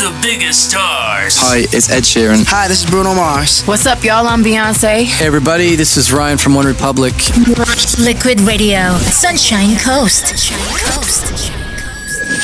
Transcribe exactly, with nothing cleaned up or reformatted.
the biggest stars. Hi, it's Ed Sheeran. Hi, this is Bruno Mars. What's up, y'all? I'm Beyonce. Hey, everybody, this is Ryan from One Republic. Liquid Radio, Sunshine Coast. Sunshine Coast.